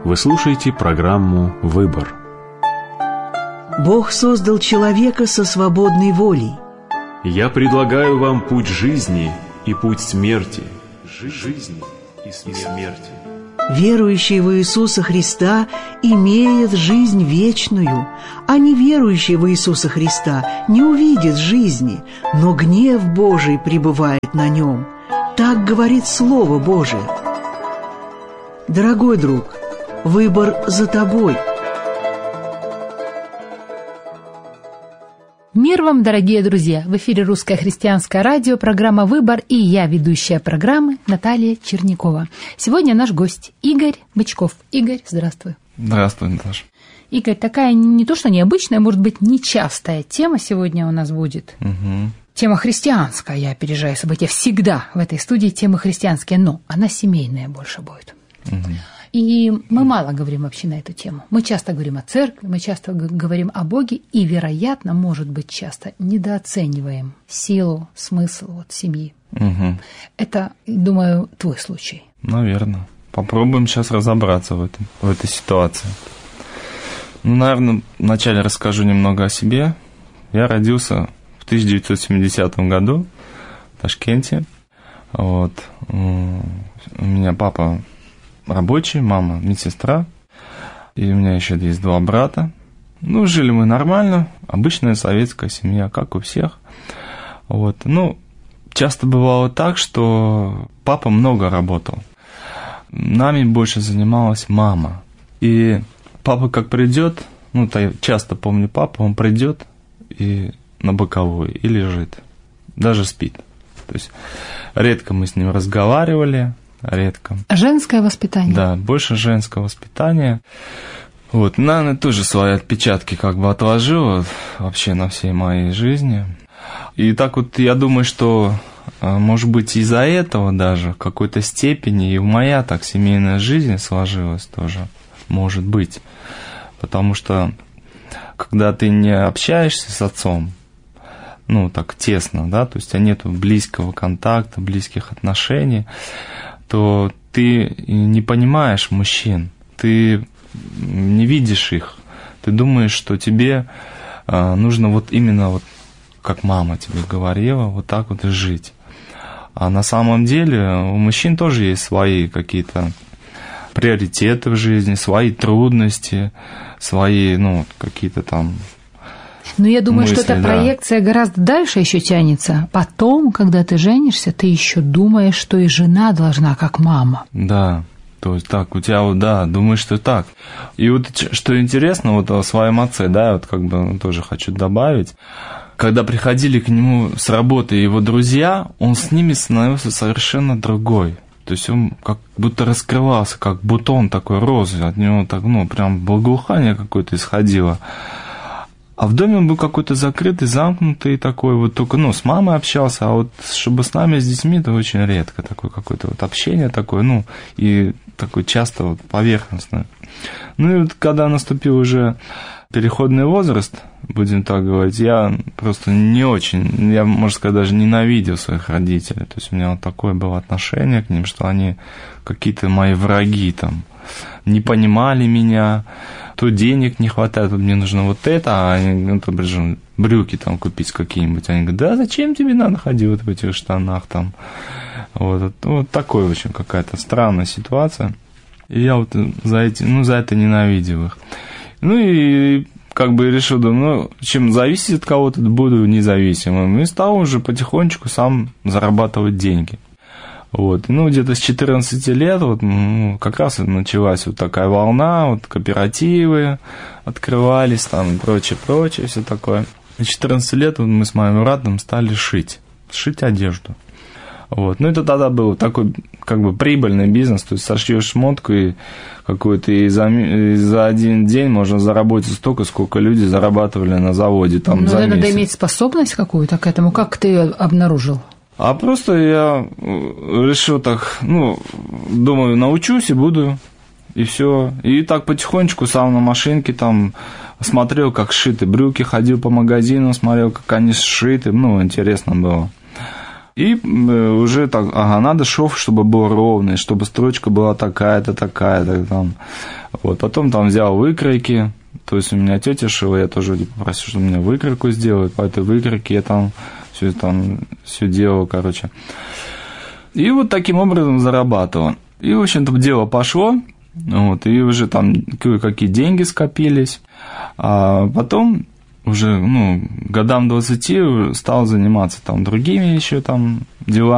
Вы слушаете программу «Выбор». Бог создал человека со свободной волей. Я предлагаю вам путь жизни и путь смерти. Жизни и смерти. Верующий в Иисуса Христа имеет жизнь вечную, а неверующий в Иисуса Христа не увидит жизни, но гнев Божий пребывает на нем. Так говорит Слово Божие. Дорогой друг, выбор за тобой. Мир вам, дорогие друзья! В эфире Русское христианское радио, программа «Выбор», и я, ведущая программы, Наталья Чернякова. Сегодня наш гость Игорь Бычков. Игорь, здравствуй. Здравствуй, Наташа. Игорь, такая не то что необычная, может быть, нечастая тема сегодня у нас будет. Угу. Тема христианская, я опережаю события. Всегда в этой студии темы христианские, но она семейная больше будет. Угу. И мы мало говорим вообще на эту тему. Мы часто говорим о церкви, мы часто говорим о Боге, и, вероятно, может быть, часто недооцениваем силу, смысл семьи. Угу. Это, думаю, твой случай. Наверное. Попробуем сейчас разобраться в этой ситуации. Наверное, вначале расскажу немного о себе. Я родился в 1970 году в Ташкенте. У меня папа рабочий, мама медсестра, и у меня еще есть 2 брата. Жили мы нормально, обычная советская семья, как у всех. Часто бывало так, что папа много работал. Нами больше занималась мама. И папа как придет, часто помню папу, он придет и на боковую и лежит, даже спит. То есть редко мы с ним разговаривали, редко. Женское воспитание? Да, больше женского воспитания. Наверное, тоже свои отпечатки отложил вообще на всей моей жизни. И так я думаю, что, может быть, из-за этого даже в какой-то степени и моя семейная жизнь сложилась тоже, может быть. Потому что, когда ты не общаешься с отцом, так тесно, да, то есть у тебя нет близкого контакта, близких отношений, то ты не понимаешь мужчин, ты не видишь их, ты думаешь, что тебе нужно именно как мама тебе говорила, так и жить. А на самом деле у мужчин тоже есть свои какие-то приоритеты в жизни, свои трудности, свои, какие-то там... я думаю, мысли, что эта проекция гораздо дальше еще тянется. Потом, когда ты женишься, ты еще думаешь, что и жена должна как мама. Да, то есть так, у тебя, думаешь, что так. И что интересно, о своем отце, тоже хочу добавить. Когда приходили к нему с работы его друзья, он с ними становился совершенно другой. То есть он как будто раскрывался, как бутон такой розы. От него прям благоухание какое-то исходило. А в доме он был какой-то закрытый, замкнутый такой, только, с мамой общался, а чтобы с нами, с детьми, это очень редко, такое какое-то общение такое, и такое часто поверхностное. И когда наступил уже переходный возраст, будем так говорить, я просто не очень, я, можно сказать, даже ненавидел своих родителей, то есть у меня такое было отношение к ним, что они какие-то мои враги не понимали меня, то денег не хватает, мне нужно это, а они, брюки купить какие-нибудь. Они говорят, да зачем тебе надо ходить в этих штанах такой очень какая-то странная ситуация. И я за это ненавидел их. И решил, чем зависеть от кого-то, буду независимым. И стал уже потихонечку сам зарабатывать деньги. Где-то с 14 лет как раз началась такая волна, кооперативы открывались, прочее, все такое. С 14 лет мы с моим братом стали шить одежду. Это тогда был такой прибыльный бизнес, то есть сошьешь шмотку и какую-то, и за один день можно заработать столько, сколько люди зарабатывали на заводе за месяц. Надо иметь способность какую-то к этому. Как ты ее обнаружил? А просто я решил думаю, научусь и буду, и все. И так потихонечку сам на машинке смотрел, как сшиты брюки, ходил по магазинам, смотрел, как они сшиты, интересно было. И уже так, надо шов, чтобы был ровный, чтобы строчка была такая-то, такая-то. Там. Вот. Потом там взял выкройки. То есть у меня тетя шила, я тоже попросил, чтобы мне выкройку сделать. По этой выкройке я там все делал, короче. И вот таким образом зарабатывал. И, в общем-то, дело пошло. Вот, и уже там кое-какие деньги скопились. А потом уже, годам 20 стал заниматься там другими еще там делами.